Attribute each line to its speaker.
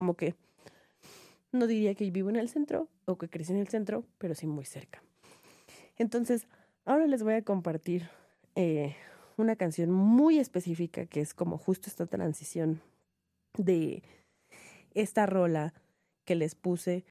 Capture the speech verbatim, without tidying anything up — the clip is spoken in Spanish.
Speaker 1: como que no diría que vivo en el centro o que crecí en el centro, pero sí muy cerca. Entonces, ahora les voy a compartir eh, una canción muy específica que es como justo esta transición de esta rola que les puse